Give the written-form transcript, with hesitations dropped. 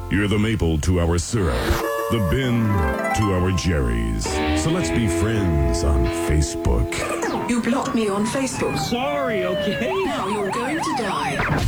You're the maple to our syrup, the bin to our Jerry's. So let's be friends on Facebook. You blocked me on Facebook. Sorry, okay? Now you're going to die.